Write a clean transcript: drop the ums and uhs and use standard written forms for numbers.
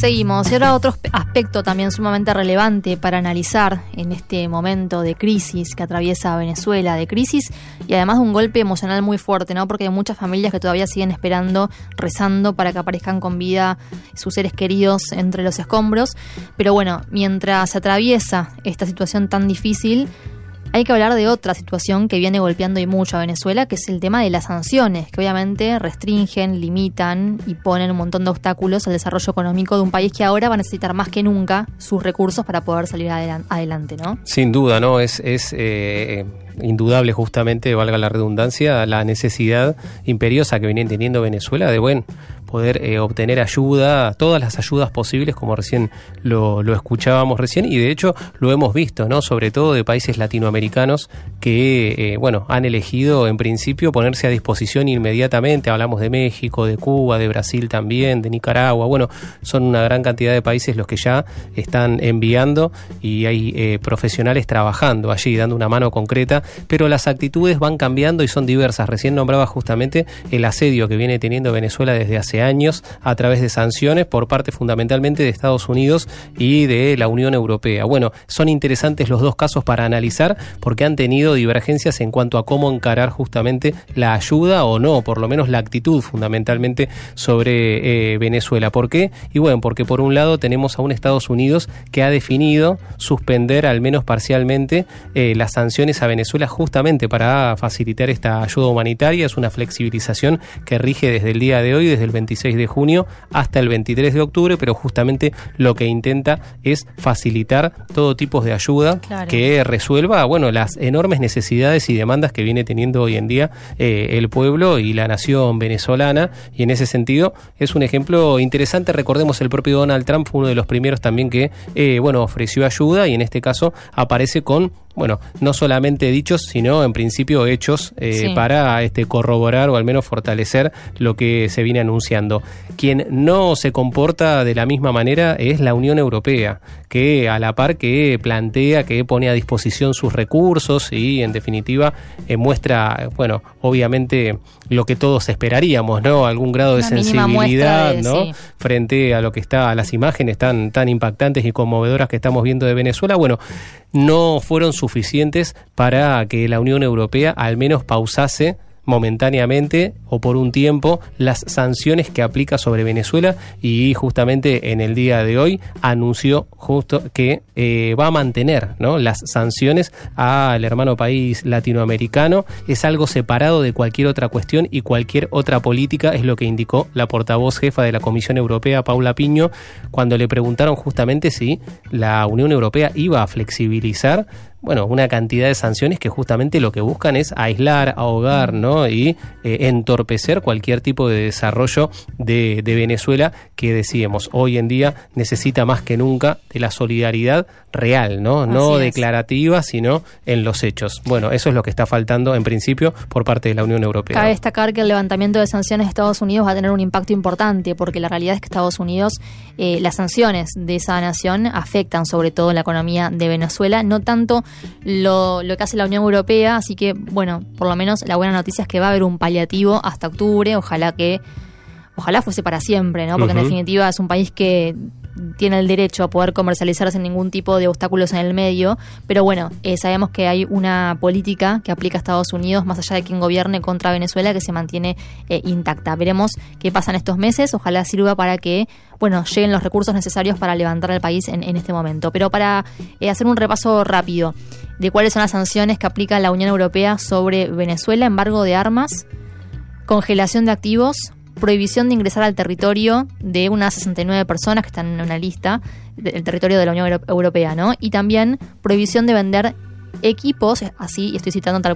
Seguimos. Y ahora otro aspecto también sumamente relevante para analizar en este momento de crisis que atraviesa Venezuela, de crisis y además de un golpe emocional muy fuerte, ¿no? Porque hay muchas familias que todavía siguen esperando, rezando para que aparezcan con vida sus seres queridos entre los escombros. Pero bueno, mientras se atraviesa esta situación tan difícil, hay que hablar de otra situación que viene golpeando y mucho a Venezuela, que es el tema de las sanciones, que obviamente restringen, limitan y ponen un montón de obstáculos al desarrollo económico de un país que ahora va a necesitar más que nunca sus recursos para poder salir adelante, ¿no? Sin duda, ¿no? Es indudable, justamente, valga la redundancia, la necesidad imperiosa que viene teniendo Venezuela de poder obtener ayuda, todas las ayudas posibles, como recién lo escuchábamos recién, y de hecho lo hemos visto, ¿no? Sobre todo de países latinoamericanos que han elegido en principio ponerse a disposición inmediatamente. Hablamos de México, de Cuba, de Brasil también, de Nicaragua. Son una gran cantidad de países los que ya están enviando y hay profesionales trabajando allí, dando una mano concreta, pero las actitudes van cambiando y son diversas. Recién nombraba justamente el asedio que viene teniendo Venezuela desde hace años a través de sanciones por parte fundamentalmente de Estados Unidos y de la Unión Europea. Son interesantes los dos casos para analizar porque han tenido divergencias en cuanto a cómo encarar justamente la ayuda o no, por lo menos la actitud fundamentalmente sobre Venezuela. ¿Por qué? Porque por un lado tenemos a un Estados Unidos que ha definido suspender al menos parcialmente las sanciones a Venezuela justamente para facilitar esta ayuda humanitaria. Es una flexibilización que rige desde el día de hoy, desde el 26 de junio hasta el 23 de octubre, pero justamente lo que intenta es facilitar todo tipo de ayuda que resuelva, las enormes necesidades y demandas que viene teniendo hoy en día el pueblo y la nación venezolana, y en ese sentido es un ejemplo interesante. Recordemos, el propio Donald Trump fue uno de los primeros también que ofreció ayuda, y en este caso aparece con no solamente dichos, sino en principio hechos para corroborar o al menos fortalecer lo que se viene anunciando. Quien no se comporta de la misma manera es la Unión Europea, que a la par que plantea, que pone a disposición sus recursos y en definitiva muestra, obviamente lo que todos esperaríamos, ¿no? Algún grado de sensibilidad, ¿no? Frente a lo que está, a las imágenes tan impactantes y conmovedoras que estamos viendo de Venezuela. No fueron suficientes para que la Unión Europea al menos pausase momentáneamente o por un tiempo las sanciones que aplica sobre Venezuela, y justamente en el día de hoy anunció justo que va a mantener, ¿no?, las sanciones al hermano país latinoamericano. Es algo separado de cualquier otra cuestión y cualquier otra política, es lo que indicó la portavoz jefa de la Comisión Europea, Paula Piño, cuando le preguntaron justamente si la Unión Europea iba a flexibilizar una cantidad de sanciones que justamente lo que buscan es aislar, ahogar, ¿no?, y entorpecer cualquier tipo de desarrollo de Venezuela, que decíamos, hoy en día necesita más que nunca de la solidaridad real, no declarativa, sino en los hechos. Eso es lo que está faltando en principio por parte de la Unión Europea. Cabe destacar que el levantamiento de sanciones de Estados Unidos va a tener un impacto importante, porque la realidad es que Estados Unidos, las sanciones de esa nación afectan sobre todo la economía de Venezuela, no tanto lo que hace la Unión Europea, así que por lo menos la buena noticia es que va a haber un paliativo hasta octubre. Ojalá fuese para siempre, ¿no? Porque en definitiva es un país que tiene el derecho a poder comercializar sin ningún tipo de obstáculos en el medio, pero sabemos que hay una política que aplica Estados Unidos, más allá de quien gobierne, contra Venezuela, que se mantiene intacta. Veremos qué pasa en estos meses. Ojalá sirva para que lleguen los recursos necesarios para levantar al país en este momento. Pero para hacer un repaso rápido de cuáles son las sanciones que aplica la Unión Europea sobre Venezuela: embargo de armas, congelación de activos, prohibición de ingresar al territorio de unas 69 personas que están en una lista del territorio de la Unión Europea, ¿no? Y también prohibición de vender equipos, así estoy citando tal